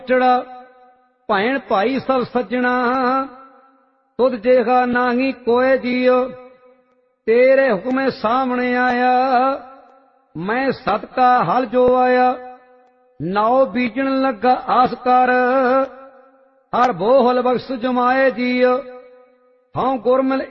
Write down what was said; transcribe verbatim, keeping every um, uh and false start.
चढ़ा भैन भाई सब सज्जणा तुद जेहा नाही कोय जियो तेरे हुक्म सामने आया मैं सत का हल जो आया नाव बीजन लगा आस कर हर बोहल बख्श जमाए जियो हाँ गुरमिल